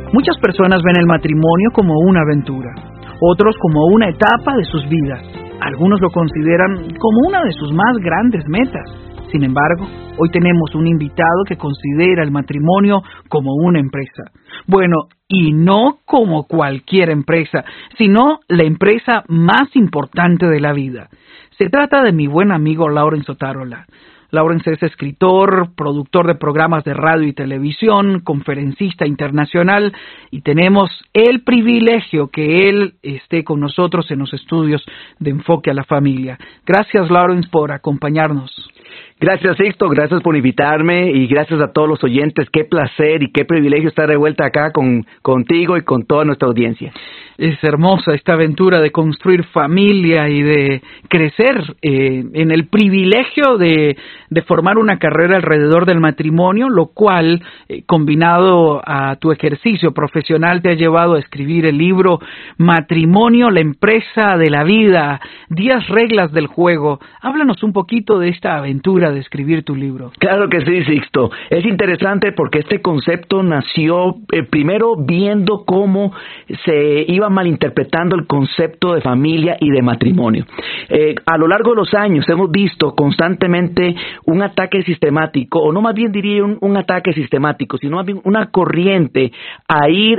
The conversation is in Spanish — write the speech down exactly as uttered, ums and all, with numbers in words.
Muchas personas ven el matrimonio como una aventura, otros como una etapa de sus vidas. Algunos lo consideran como una de sus más grandes metas. Sin embargo, hoy tenemos un invitado que considera el matrimonio como una empresa. Bueno, y no como cualquier empresa, sino la empresa más importante de la vida. Se trata de mi buen amigo Lawrence Otárola. Lawrence es escritor, productor de programas de radio y televisión, conferencista internacional, y tenemos el privilegio que él esté con nosotros en los estudios de Enfoque a la Familia. Gracias, Lawrence, por acompañarnos. Gracias, Sixto, gracias por invitarme y gracias a todos los oyentes. Qué placer y qué privilegio estar de vuelta acá con, contigo y con toda nuestra audiencia. Es hermosa esta aventura de construir familia y de crecer eh, en el privilegio de, de formar una carrera alrededor del matrimonio, lo cual, eh, combinado a tu ejercicio profesional, te ha llevado a escribir el libro Matrimonio, la empresa de la vida, diez reglas del juego. Háblanos un poquito de esta aventura de escribir tu libro. Claro que sí, Sixto. Es interesante porque este concepto nació eh, primero viendo cómo se iba malinterpretando el concepto de familia y de matrimonio. Eh, a lo largo de los años hemos visto constantemente un ataque sistemático, o no más bien diría un, un ataque sistemático, sino más bien una corriente a ir